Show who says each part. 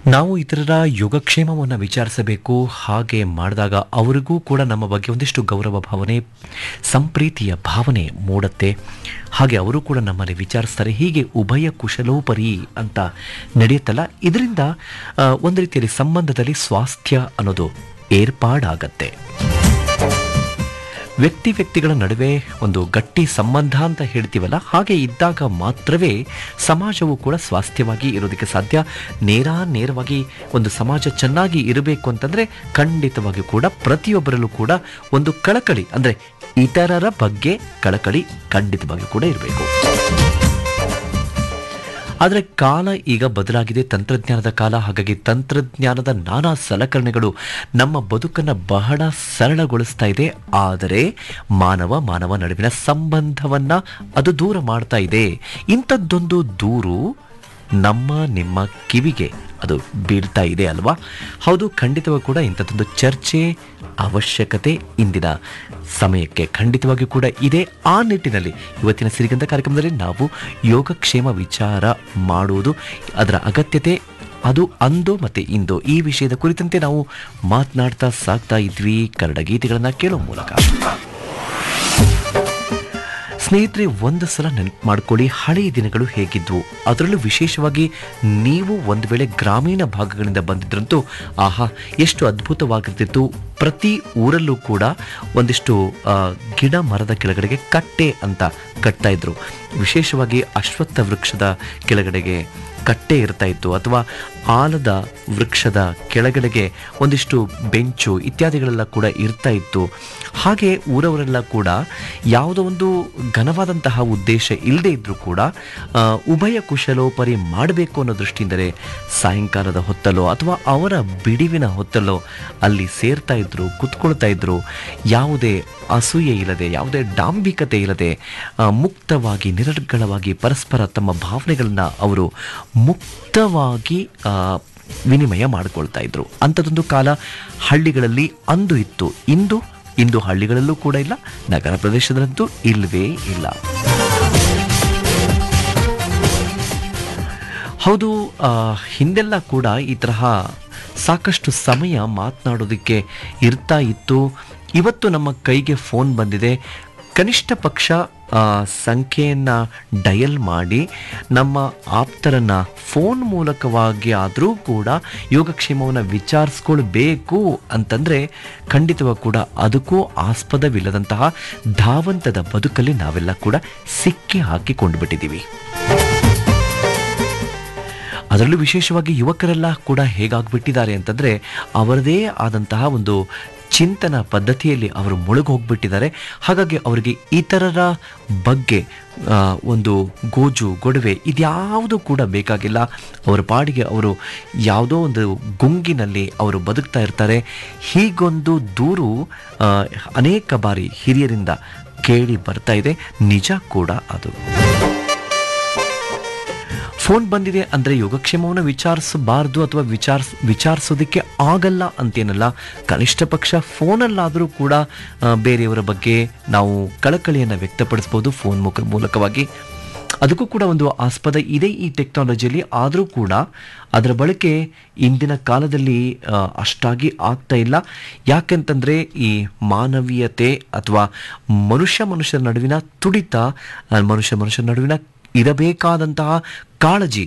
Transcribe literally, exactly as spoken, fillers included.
Speaker 1: ನಾವು ಇತರರ ಯೋಗಕ್ಷೇಮವನ್ನು ವಿಚಾರಿಸಬೇಕು. ಹಾಗೆ ಮಾಡಿದಾಗ ಅವರಿಗೂ ಕೂಡ ನಮ್ಮ ಬಗ್ಗೆ ಒಂದಿಷ್ಟು ಗೌರವ ಭಾವನೆ, ಸಂಪ್ರೀತಿಯ ಭಾವನೆ ಮೂಡುತ್ತೆ. ಹಾಗೆ ಅವರು ಕೂಡ ನಮ್ಮಲ್ಲಿ ವಿಚಾರಿಸ್ತಾರೆ. ಹೀಗೆ ಉಭಯ ಕುಶಲೋಪರಿ ಅಂತ ನಡೆಯುತ್ತಲ್ಲ, ಇದರಿಂದ ಆ, ಒಂದು ರೀತಿಯಲ್ಲಿ ಸಂಬಂಧದಲ್ಲಿ ಸ್ವಾಸ್ಥ್ಯ ಅನ್ನೋದು ಏರ್ಪಾಡಾಗತ್ತೆ. ವ್ಯಕ್ತಿ ವ್ಯಕ್ತಿಗಳ ನಡುವೆ ಒಂದು ಗಟ್ಟಿ ಸಂಬಂಧ ಅಂತ ಹೇಳ್ತೀವಲ್ಲ, ಹಾಗೆ ಇದ್ದಾಗ ಮಾತ್ರವೇ ಸಮಾಜವು ಕೂಡ ಸ್ವಾಸ್ಥ್ಯವಾಗಿ ಇರೋದಕ್ಕೆ ಸಾಧ್ಯ. ನೇರ ನೇರವಾಗಿ ಒಂದು ಸಮಾಜ ಚೆನ್ನಾಗಿ ಇರಬೇಕು ಅಂತಂದರೆ ಖಂಡಿತವಾಗಿ ಕೂಡ ಪ್ರತಿಯೊಬ್ಬರಲ್ಲೂ ಕೂಡ ಒಂದು ಕಳಕಳಿ, ಅಂದರೆ ಇತರರ ಬಗ್ಗೆ ಕಳಕಳಿ ಖಂಡಿತವಾಗಿ ಕೂಡ ಇರಬೇಕು. ಆದರೆ ಕಾಲ ಈಗ ಬದಲಾಗಿದೆ, ತಂತ್ರಜ್ಞಾನದ ಕಾಲ. ಹಾಗಾಗಿ ತಂತ್ರಜ್ಞಾನದ ನಾನಾ ಸಲಕರಣೆಗಳು ನಮ್ಮ ಬದುಕನ್ನು ಬಹಳ ಸರಳಗೊಳಿಸ್ತಾ ಇದೆ. ಆದರೆ ಮಾನವ ಮಾನವ ನಡುವಿನ ಸಂಬಂಧವನ್ನು ಅದು ದೂರ ಮಾಡ್ತಾ ಇದೆ. ಇಂಥದ್ದೊಂದು ದೂರು ನಮ್ಮ ನಿಮ್ಮ ಕಿವಿಗೆ ಅದು ಬೀಳ್ತಾ ಇದೆ ಅಲ್ವಾ? ಹೌದು, ಖಂಡಿತವಾಗಿ ಕೂಡ ಇಂಥದ್ದೊಂದು ಚರ್ಚೆ ಅವಶ್ಯಕತೆ ಇಂದಿನ ಸಮಯಕ್ಕೆ ಖಂಡಿತವಾಗಿಯೂ ಕೂಡ ಇದೆ. ಆ ನಿಟ್ಟಿನಲ್ಲಿ ಇವತ್ತಿನ ಸಿರಿಗಂಧ ಕಾರ್ಯಕ್ರಮದಲ್ಲಿ ನಾವು ಯೋಗಕ್ಷೇಮ ವಿಚಾರ ಮಾಡುವುದು, ಅದರ ಅಗತ್ಯತೆ, ಅದು ಅಂದು ಮತ್ತು ಇಂದು, ಈ ವಿಷಯದ ಕುರಿತಂತೆ ನಾವು ಮಾತನಾಡ್ತಾ ಸಾಗ್ತಾ ಇದ್ವಿ ಕನ್ನಡ ಗೀತೆಗಳನ್ನು ಕೇಳೋ ಮೂಲಕ. ಸ್ನೇಹಿತರೆ, ಒಂದು ಸಲ ನೆನಪು ಮಾಡ್ಕೊಳ್ಳಿ, ಹಳೆಯ ದಿನಗಳು ಹೇಗಿದ್ವು. ಅದರಲ್ಲೂ ವಿಶೇಷವಾಗಿ ನೀವು ಒಂದು ವೇಳೆ ಗ್ರಾಮೀಣ ಭಾಗಗಳಿಂದ ಬಂದಿದ್ರಂತೂ ಆಹಾ ಎಷ್ಟು ಅದ್ಭುತವಾಗಿರ್ತಿತ್ತು. ಪ್ರತಿ ಊರಲ್ಲೂ ಕೂಡ ಒಂದಿಷ್ಟು ಗಿಡ ಮರದ ಕೆಳಗಡೆಗೆ ಕಟ್ಟೆ ಅಂತ ಕಟ್ತಾ ಇದ್ರು. ವಿಶೇಷವಾಗಿ ಅಶ್ವತ್ಥ ವೃಕ್ಷದ ಕೆಳಗಡೆಗೆ ಕಟ್ಟೆ ಇರ್ತಾ ಇತ್ತು, ಅಥವಾ ಆಲದ ವೃಕ್ಷದ ಕೆಳಗಡೆಗೆ ಒಂದಿಷ್ಟು ಬೆಂಚು ಇತ್ಯಾದಿಗಳೆಲ್ಲ ಕೂಡ ಇರ್ತಾ ಇತ್ತು. ಹಾಗೆ ಊರವರೆಲ್ಲ ಕೂಡ ಯಾವುದೋ ಒಂದು ಘನವಾದಂತಹ ಉದ್ದೇಶ ಇಲ್ಲದೆ ಇದ್ದರೂ ಕೂಡ ಉಭಯ ಕುಶಲೋಪರಿ ಮಾಡಬೇಕು ಅನ್ನೋ ದೃಷ್ಟಿಯಿಂದಲೇ ಸಾಯಂಕಾಲದ ಹೊತ್ತಲ್ಲೋ ಅಥವಾ ಅವರ ಬಿಡುವಿನ ಹೊತ್ತಲ್ಲೋ ಅಲ್ಲಿ ಸೇರ್ತಾ ಇದ್ರು, ಕುತ್ಕೊಳ್ತಾ ಇದ್ರು. ಯಾವುದೇ ಅಸೂಯೆ ಇಲ್ಲದೆ, ಯಾವುದೇ ಡಾಂಬಿಕತೆ ಇಲ್ಲದೆ ಮುಕ್ತವಾಗಿ ನಿರರ್ಗಳವಾಗಿ ಪರಸ್ಪರ ತಮ್ಮ ಭಾವನೆಗಳನ್ನು ಅವರು ಮುಕ್ತವಾಗಿ ವಿನಿಮಯ ಮಾಡಿಕೊಳ್ತಾ ಇದ್ರು. ಅಂಥದ್ದೊಂದು ಕಾಲ ಹಳ್ಳಿಗಳಲ್ಲಿ ಅಂದು ಇತ್ತು. ಇಂದು ಇಂದು ಹಳ್ಳಿಗಳಲ್ಲೂ ಕೂಡ ಇಲ್ಲ, ನಗರ ಪ್ರದೇಶದಲ್ಲಂತೂ ಇಲ್ಲವೇ ಇಲ್ಲ. ಹೌದು, ಹಿಂದೆಲ್ಲ ಕೂಡ ಈ ತರಹ ಸಾಕಷ್ಟು ಸಮಯ ಮಾತನಾಡೋದಕ್ಕೆ ಇರ್ತಾ ಇತ್ತು. ಇವತ್ತು ನಮ್ಮ ಕೈಗೆ ಫೋನ್ ಬಂದಿದೆ. ಕನಿಷ್ಠ ಪಕ್ಷ ಸಂಖ್ಯೆಯನ್ನು ಡಯಲ್ ಮಾಡಿ ನಮ್ಮ ಆಪ್ತರನ್ನು ಫೋನ್ ಮೂಲಕವಾಗಿ ಆದರೂ ಕೂಡ ಯೋಗಕ್ಷೇಮವನ್ನು ವಿಚಾರಿಸ್ಕೊಳ್ಬೇಕು ಅಂತಂದರೆ ಖಂಡಿತವಾಗಿ ಕೂಡ ಅದಕ್ಕೂ ಆಸ್ಪದವಿಲ್ಲದಂತಹ ಧಾವಂತದ ಬದುಕಲ್ಲಿ ನಾವೆಲ್ಲ ಕೂಡ ಸಿಕ್ಕಿ ಹಾಕಿಕೊಂಡು ಬಿಟ್ಟಿದ್ದೀವಿ. ಅದರಲ್ಲೂ ವಿಶೇಷವಾಗಿ ಯುವಕರೆಲ್ಲ ಕೂಡ ಹೇಗಾಗ್ಬಿಟ್ಟಿದ್ದಾರೆ ಅಂತಂದರೆ ಅವರದೇ ಆದಂತಹ ಒಂದು ಚಿಂತನ ಪದ್ಧತಿಯಲ್ಲಿ ಅವರು ಮುಳುಗೋಗ್ಬಿಟ್ಟಿದ್ದಾರೆ. ಹಾಗಾಗಿ ಅವರಿಗೆ ಇತರರ ಬಗ್ಗೆ ಒಂದು ಗೋಜು ಗೊಡವೆ ಇದ್ಯಾವುದು ಕೂಡ ಬೇಕಾಗಿಲ್ಲ. ಅವರ ಪಾಡಿಗೆ ಅವರು ಯಾವುದೋ ಒಂದು ಗುಂಗಿನಲ್ಲಿ ಅವರು ಬದುಕ್ತಾ ಇರ್ತಾರೆ. ಹೀಗೊಂದು ದೂರು ಅನೇಕ ಬಾರಿ ಹಿರಿಯರಿಂದ ಕೇಳಿ ಬರ್ತಾ ಇದೆ. ನಿಜ ಕೂಡ ಅದು. ಫೋನ್ ಬಂದಿದೆ ಅಂದರೆ ಯೋಗಕ್ಷೇಮವನ್ನು ವಿಚಾರಿಸಬಾರ್ದು ಅಥವಾ ವಿಚಾರಿಸ್ ವಿಚಾರಿಸೋದಕ್ಕೆ ಆಗಲ್ಲ ಅಂತೇನಲ್ಲ. ಕನಿಷ್ಠ ಪಕ್ಷ ಫೋನಲ್ಲಾದರೂ ಕೂಡ ಬೇರೆಯವರ ಬಗ್ಗೆ ನಾವು ಕಳಕಳಿಯನ್ನು ವ್ಯಕ್ತಪಡಿಸ್ಬೋದು ಫೋನ್ ಮುಖ ಮೂಲಕವಾಗಿ. ಅದಕ್ಕೂ ಕೂಡ ಒಂದು ಆಸ್ಪದ ಇದೆ ಈ ಟೆಕ್ನಾಲಜಿಯಲ್ಲಿ. ಆದರೂ ಕೂಡ ಅದರ ಬಳಕೆ ಇಂದಿನ ಕಾಲದಲ್ಲಿ ಅಷ್ಟಾಗಿ ಆಗ್ತಾ ಇಲ್ಲ. ಯಾಕೆಂತಂದರೆ ಈ ಮಾನವೀಯತೆ ಅಥವಾ ಮನುಷ್ಯ ಮನುಷ್ಯರ ನಡುವಿನ ತುಡಿತ, ಮನುಷ್ಯ ಮನುಷ್ಯರ ನಡುವಿನ ಇರಬೇಕಾದಂತಹ ಕಾಳಜಿ